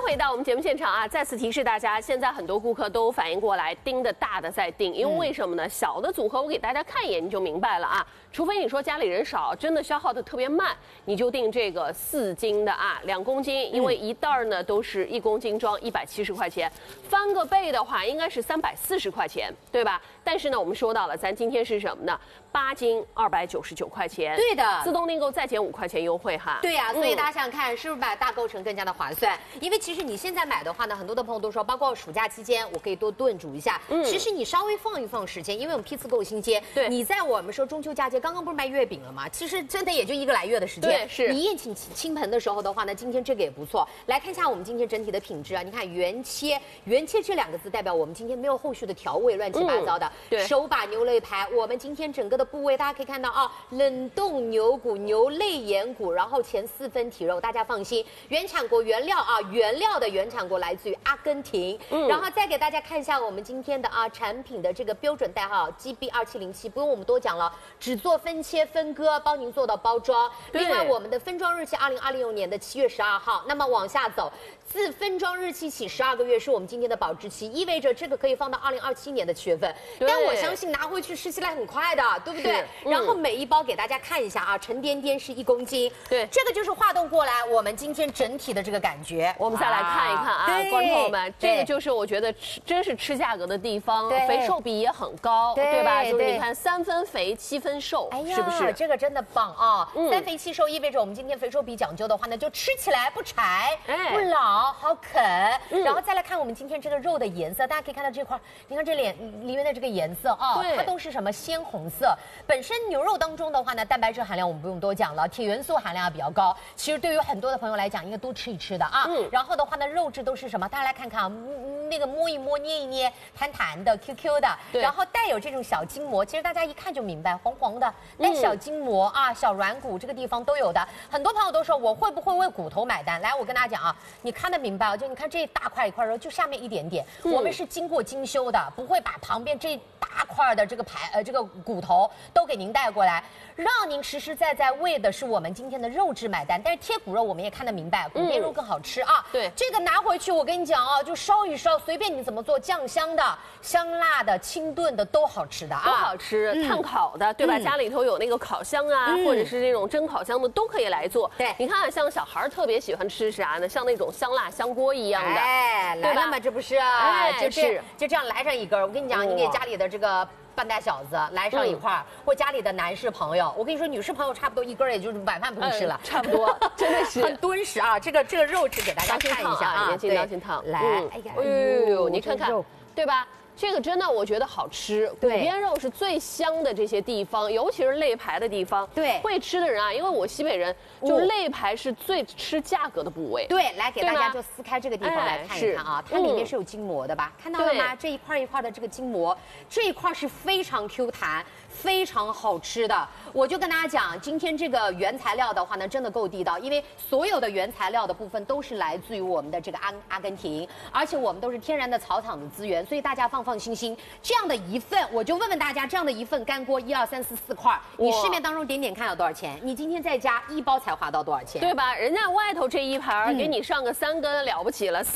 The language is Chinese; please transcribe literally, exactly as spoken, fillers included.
回到我们节目现场啊，再次提示大家，现在很多顾客都反应过来，盯的大的在定，因为为什么呢？小的组合我给大家看一眼你就明白了啊。除非你说家里人少，真的消耗的特别慢，你就定这个四斤的啊，两公斤，因为一袋儿呢都是一公斤装一百七十块钱，翻个倍的话应该是三百四十块钱，对吧？但是呢，我们说到了，咱今天是什么呢？八斤二百九十九块钱， 对的， 自动订购再减五块钱优惠哈。 对呀、啊，所以大家想想看，是不是把大构成更加的划算？因为其实你现在买的话呢，很多的朋友都说，包括暑假期间，我可以多炖煮一下。嗯，其实你稍微放一放时间，因为我们批次购新鲜。 对， 你在我们说中秋佳节，刚刚不是卖月饼了吗？其实真的也就一个来月的时间。 对，是你宴请亲朋的时候的话呢，今天这个也不错。来看一下我们今天整体的品质啊，你看原切，原切这两个字代表我们今天没有后续的调味，乱七八糟的。嗯、 对， 手把牛肋排，我们今天整个的部位大家可以看到啊，冷冻牛骨、牛肋眼骨，然后前四分体肉，大家放心，原产国原料啊，原料的原产国来自于阿根廷。嗯，然后再给大家看一下我们今天的啊产品的这个标准代号 G B 二七零七，不用我们多讲了，只做分切分割，帮您做到包装。另外，我们的分装日期二零二六年的七月十二号，那么往下走，自分装日期起十二个月是我们今天的保质期，意味着这个可以放到二零二七年的七月份。但我相信拿回去吃起来很快的，对不对？嗯、然后每一包给大家看一下啊，沉甸甸是一公斤， 对， 这个就是化动过来我们今天整体的这个感觉。 我们再来看一看啊，啊观众朋友们，这个就是我觉得吃真是吃价格的地方，肥瘦比也很高， 对, 对吧？就是你看三分肥七分瘦，哎、是不是？ 这个真的棒啊！嗯、三肥七瘦意味着我们今天肥瘦比讲究的话呢，就吃起来不柴、哎、不老，好啃。嗯、然后再来看我们今天这个肉的颜色，大家可以看到这块，你看这脸里面的这个颜色啊，它都是什么鲜红色。本身牛肉当中的话呢，蛋白质含量我们不用多讲了，铁元素含量比较高。其实对于很多的朋友来讲，应该多吃一吃的啊。嗯、然后的话呢，肉质都是什么？大家来看看啊，那个摸一摸、捏一捏，弹弹的、Q Q 的，然后带有这种小筋膜，其实大家一看就明白，黄黄的，带小筋膜、嗯、啊，小软骨这个地方都有的。很多朋友都说我会不会为骨头买单？来，我跟大家讲啊，你看得明白啊？就你看这一大块一块肉，就下面一点点，嗯、我们是经过精修的，不会把旁边这大块的这个排呃这个骨头都给您带过来，让您实实在在为的是我们今天的肉质买单。但是贴骨肉我们也看得明白，骨边肉更好吃啊。 嗯、对， 这个拿回去我跟你讲啊，就烧一烧，随便你怎么做，酱香的、香辣的、清炖的都好吃的啊， 都好吃。嗯、炭烤的，对吧？嗯、家里头有那个烤箱啊，嗯、或者是这种蒸烤箱的，都可以来做。 对， 你看，像小孩特别喜欢吃啥呢？像那种香辣香锅一样的， 哎，来了嘛，这不是啊？ 哎， 就这就这样来上一根。我跟你讲，你给家里的这个半大小子来上一块儿，嗯、或家里的男士朋友，我跟你说，女士朋友差不多一根也就是晚饭不用吃了， 嗯、差不多，真的是很敦实啊。这个这个肉质给大家看一下啊， 年轻当心烫， 来， 嗯、 哎呀， 哎呦，你看看，对吧？这个真的我觉得好吃，骨边肉是最香的这些地方，尤其是肋排的地方。 对， 会吃的人啊，因为我西北人，就肋排是最吃价格的部位。 对，来给大家就撕开这个地方来看一看啊，它里面是有筋膜的吧？看到了吗？这一块一块的这个筋膜，这一块是非常 Q 弹。非常好吃的，我就跟大家讲，今天这个原材料的话呢，真的够地道，因为所有的原材料的部分都是来自于我们的这个阿阿根廷，而且我们都是天然的草场的资源，所以大家放放心心。这样的一份，我就问问大家，这样的一份干锅，一二三四四块，你市面当中点点看要多少钱？你今天在家一包才花到多少钱？ 对吧？人家外头这一盘给你上个三根了不起了。